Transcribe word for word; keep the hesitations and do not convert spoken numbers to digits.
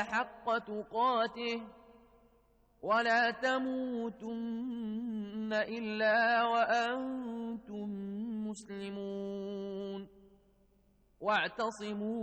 حق تقاته ولا تموتن إلا وأنتم مسلمون واعتصموا